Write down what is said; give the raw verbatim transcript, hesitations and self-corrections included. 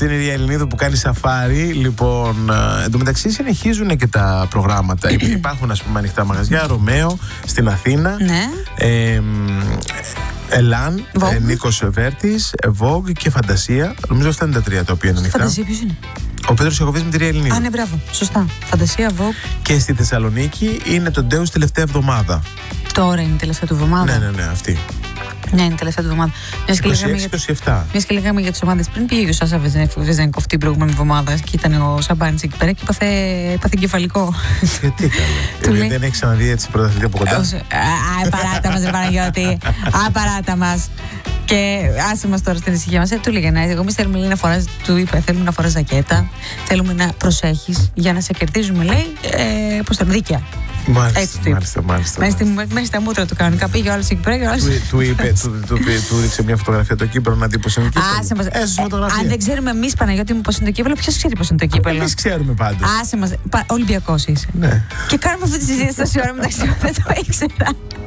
Αυτή είναι η Ελληνίδου που κάνει σαφάρι. Λοιπόν, ε, εντωμεταξύ συνεχίζουν και τα προγράμματα. Υπάρχουν, ας πούμε, ανοιχτά μαγαζιά. Ρωμαίο στην Αθήνα. Ναι. Ε, Ελάν, ε, Νίκος Βέρτης, Vogue και Φαντασία. Νομίζω αυτά είναι τα τρία τα οποία είναι ανοιχτά. Φαντασία ποιος είναι? Ο Πέτρος Ιακωβής με τη Ρία Ελληνίδου. Α, ναι, μπράβο. Σωστά. Φαντασία, Vogue. Και στη Θεσσαλονίκη είναι το Ντέους τελευταία εβδομάδα. Τώρα είναι η τελευταία του εβδομάδα. Ναι, ναι, ναι, αυτή. Ναι, είναι η τελευταία του εβδομάδα. είκοσι έξι είκοσι επτά. Μια και λέγαμε για τις ομάδες πριν, πήγε ο Σάσα Βεζένκοφ αυτή την προηγούμενη εβδομάδα και ήταν ο Σαμπάνης εκεί πέρα και έπαθε, έπαθε εγκεφαλικό. Γιατί καλά. λέει... Δεν έχει ξαναδεί έτσι πρωταθλητή από κοντά. Α, παράτα μας, ρε Παναγιώτη. Α, παράτα μας. Και άσε μας τώρα στην ησυχία μας. Ε, του λέγανε, εγώ εμείς θέλουμε να φοράς, του είπε, θέλουμε να φοράς ζακέτα, θέλουμε να προσέχεις για να σε κερδίζουμε, λέει, ε, πώς θα είναι, δίκαια. Μάλιστα, έτσι, μάλιστα, μάλιστα. Μέσα στα μούτρα του κανονικά πήγε ο άλλος εκεί πέρα και ο άλλος... Του είπε, του έδειξε μια φωτογραφία το κύπελο να δει πώς είναι το κύπελο. Έσωσε φωτογραφία. Αν δεν ξέρουμε εμείς, Παναγιώτη μου, πώς είναι το κύπελο, ποιος ξέρει πώς είναι το κύπελο? Εμείς ξέρουμε πάντως. Άσε μας, Ολυμπιακός είσαι. Ναι. Και κάνουμε αυτή τη συζήτηση τόση ώρα μεταξύ μου, δεν το ήξερα.